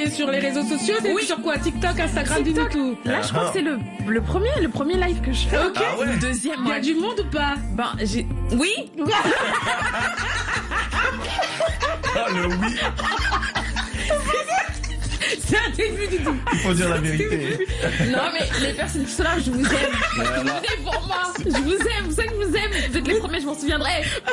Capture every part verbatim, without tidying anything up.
t'es sur les réseaux sociaux? T'es Oui. sur quoi? TikTok, Instagram, TikTok. dis-nous tout. Là, je crois que c'est le, le premier, le premier live que je fais. Ok. Ah ouais. Le deuxième, Il y a ouais. du monde ou pas? Ben, j'ai, oui. Ah, le oui. C'est un début du tout. Il faut dire la vérité. Non, mais les personnes qui sont là, je vous aime. Je vous aime pour moi. Je vous aime. Vous savez que je vous aime. Vous êtes les premiers, je m'en souviendrai.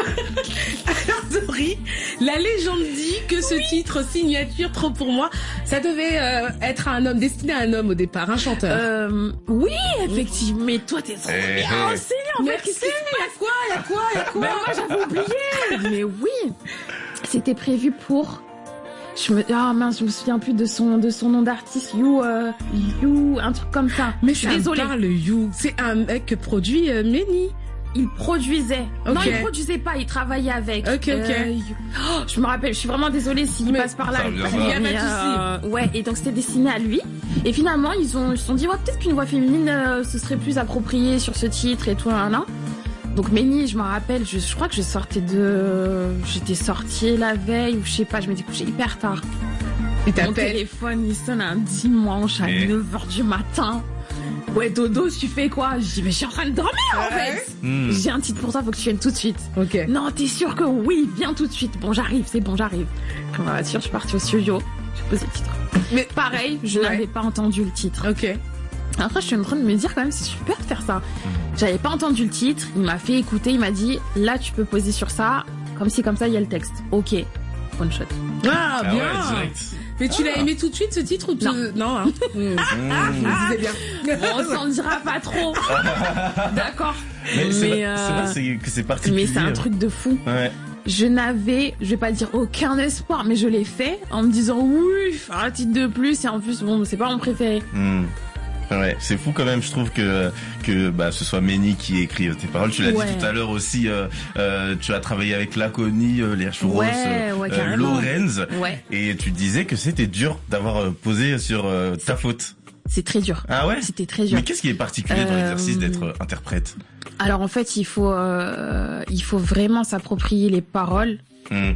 Alors, Dory, la légende dit que ce titre, Signature, Trop pour moi, ça devait euh, être un homme, destiné à un homme au départ, un chanteur. Euh, oui, effectivement. Mais toi, t'es trop Eh, bien eh. renseigné, en fait. Merci, Qu'est-ce qui se y a quoi, y a quoi, y a quoi? Mais moi, j'avais oublié. Mais oui. C'était prévu pour... Je me, ah mince, je me souviens plus de son, de son nom d'artiste, You, euh, You, un truc comme ça. Mais je suis ça me désolée. parle, You. C'est un mec que produit euh, Méni. Il produisait. Ok. Non, il produisait pas, il travaillait avec. Ok, ok. Euh, You. Oh, je me rappelle, je suis vraiment désolée s'il Mais passe par là. ça reviendra. Il y a Mais, pas de euh, ouais, et donc c'était destiné à lui. Et finalement, ils ont, ils se sont dit, ouais, peut-être qu'une voix féminine, euh, ce serait plus approprié sur ce titre et tout, un an. Donc Méni, je me rappelle, je, je crois que je sortais de... J'étais sortie la veille, ou je sais pas, je m'étais couchée hyper tard. Il Mon t'appelle. téléphone, il sonne un dimanche à Et neuf heures du matin. Ouais, Dodo, tu fais quoi? Je dis, mais je suis en train de dormir, en fait. Hmm. J'ai un titre pour toi, faut que tu viennes tout de suite. Ok. Non, t'es sûr que oui, viens tout de suite. Bon, j'arrive, c'est bon, j'arrive. Comme la voiture, je suis partie au studio. J'ai posé le titre. Mais Pareil, je Ouais. n'avais pas entendu le titre. ok. Après, je suis en train de me dire quand même, c'est super de faire ça. J'avais pas entendu le titre, il m'a fait écouter, il m'a dit, là, tu peux poser sur ça, comme si comme ça, il y a le texte. Ok, one shot. Ah, Ah bien. ouais, direct. Mais tu l'as aimé tout de suite ce titre ou tu... Non. Non, hein. Mm. Je me disais bien. Bon, on s'en dira pas trop. D'accord. Mais, c'est Mais, vrai- c'est euh, vrai c'est- que c'est particulier. Mais c'est un truc de fou. Ouais. Je n'avais, je vais pas dire aucun espoir, mais je l'ai fait en me disant oui, faire un titre de plus et en plus, bon, c'est pas mon préféré. Hmm. Ouais, c'est fou quand même. Je trouve que que bah ce soit Méni qui écrit tes paroles. Tu l'as Ouais. dit tout à l'heure aussi. Euh, euh, tu as travaillé avec Laconi, euh, Léa Chouros, Ouais, euh, ouais, euh, carrément. Lorenz, Ouais, et tu disais que c'était dur d'avoir euh, posé sur euh, ta faute. c'est très dur. Ah ouais. C'était très dur. Mais qu'est-ce qui est particulier dans Euh, l'exercice d'être euh, interprète? Alors en fait, il faut, euh, il faut vraiment s'approprier les paroles. Hmm.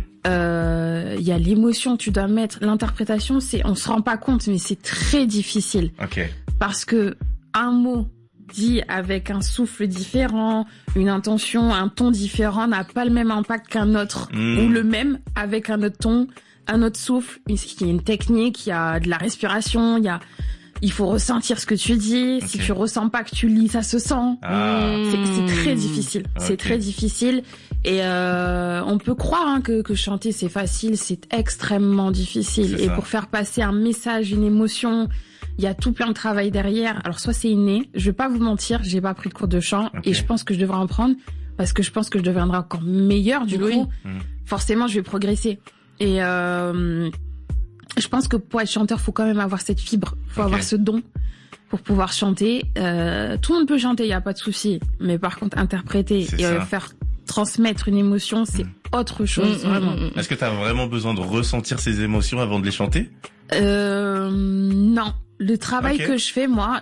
Euh, Il y a l'émotion que tu dois mettre. L'interprétation, c'est, on se rend pas compte, mais c'est très difficile Ok. parce que un mot dit avec un souffle différent, une intention, un ton différent n'a pas le même impact qu'un autre, Mm. ou le même avec un autre ton, un autre souffle. Il y a une technique, il y a de la respiration, il y a, il faut ressentir ce que tu dis. Si Ok. tu ressens pas que tu lis, ça se sent. Ah. C'est c'est très difficile. C'est Ok. très difficile. Et euh, on peut croire hein, que, que chanter c'est facile, c'est extrêmement difficile. C'est Et ça. pour faire passer un message, une émotion, il y a tout plein de travail derrière. Alors soit c'est inné, je vais pas vous mentir, j'ai pas pris de cours de chant Ok. et je pense que je devrais en prendre parce que je pense que je deviendrai encore meilleure du Oui. coup. Mm. Forcément, je vais progresser. Et euh, je pense que pour être chanteur, faut quand même avoir cette fibre, faut Ok. avoir ce don pour pouvoir chanter. Euh, tout le monde peut chanter, il y a pas de souci. Mais par contre, interpréter C'est et euh, ça. faire transmettre une émotion, c'est Mm. autre chose, Mm, mm, vraiment. mm, mm. Est-ce que t'as vraiment besoin de ressentir ces émotions avant de les chanter? Euh, non. Le travail Ok. que je fais, moi,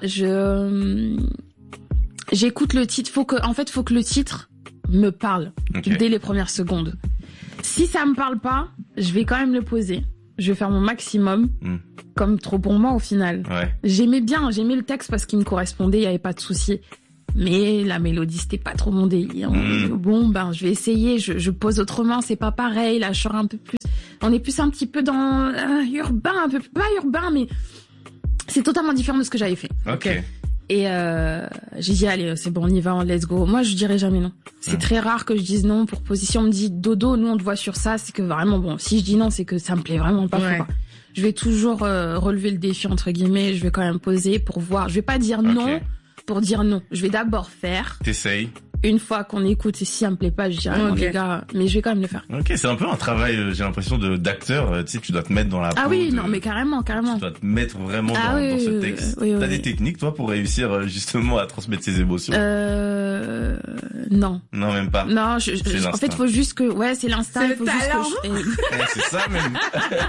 je j'écoute le titre. Faut que, en fait, faut que le titre me parle Ok. dès les premières secondes. Si ça me parle pas, je vais quand même le poser. Je vais faire mon maximum, Mm. comme trop pour moi au final. Ouais. J'aimais bien, j'aimais le texte parce qu'il me correspondait, il y avait pas de souci. Mais la mélodie, c'était pas trop mon délire. Mm. Bon, ben, je vais essayer, je, je pose autrement, c'est pas pareil, là, je sors un peu plus, on est plus un petit peu dans euh, urbain, un peu, pas urbain, mais c'est totalement différent de ce que j'avais fait. Ok. Et euh, j'ai dit, allez, c'est bon, on y va, let's go. Moi, je dirais jamais non. C'est Mm. très rare que je dise non pour position. On me dit, Dodo, nous, on te voit sur ça, c'est que vraiment, bon, si je dis non, c'est que ça me plaît vraiment pas. Ouais. Faut pas. Je vais toujours euh, relever le défi, entre guillemets, je vais quand même poser pour voir. Je vais pas dire non Ok. pour dire non. Je vais d'abord faire. T'essayes. Une fois qu'on écoute, et si ça me plaît pas, je dirais non, Ok. les gars, mais je vais quand même le faire. Ok, c'est un peu un travail, euh, j'ai l'impression, de d'acteur. euh, Tu sais, tu dois te mettre dans la Ah peau oui, de- non, mais carrément, carrément. Tu dois te mettre vraiment Ah dans, oui, dans ce oui, texte. oui, oui, T'as oui. des techniques, toi, pour réussir euh, justement à transmettre ces émotions? Euh, non. Non, même pas. Non, je, je- C'est en l'instinct. fait, faut juste que, ouais, c'est l'instinct. C'est il le faut juste talent. que je- Eh, c'est ça même.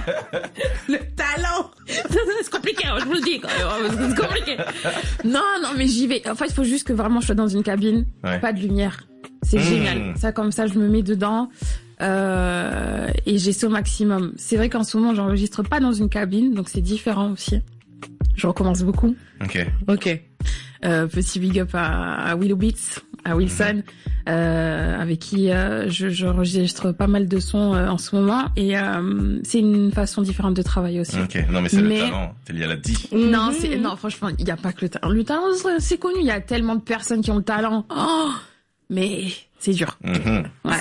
Le talent. c'est compliqué, hein, je vous le dis quand même, c'est compliqué. Non, non, mais j'y vais. En fait, il faut juste que vraiment je sois dans une cabine, Ouais. pas de lumière. C'est Mmh. génial. Ça, comme ça, je me mets dedans. Euh, et j'essaie au maximum. C'est vrai qu'en ce moment, j'enregistre pas dans une cabine, donc c'est différent aussi. Je recommence beaucoup. Ok. Ok. Euh, petit big up à, à Willow Beats, à Wilson, euh, avec qui euh, je, j'enregistre pas mal de sons euh, en ce moment. Et euh, c'est une façon différente de travailler aussi. Ok. Non, mais c'est Mais- le talent. T'es lié à la D. Non, c'est non, franchement, il y a pas que le talent. Le talent, c'est connu. Il y a tellement de personnes qui ont le talent. Oh, mais c'est dur. Mhm. Ouais.